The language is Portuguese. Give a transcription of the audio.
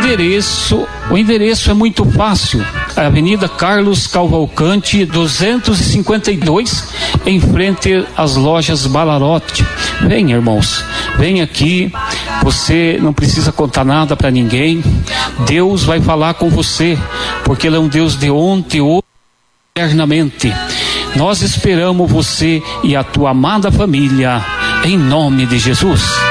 O endereço é muito fácil. Avenida Carlos Cavalcante 252, em frente às lojas Balarote. Venha, irmãos, vem aqui. Você não precisa contar nada para ninguém. Deus vai falar com você, porque Ele é um Deus de ontem, hoje e eternamente. Nós esperamos você e a tua amada família, em nome de Jesus.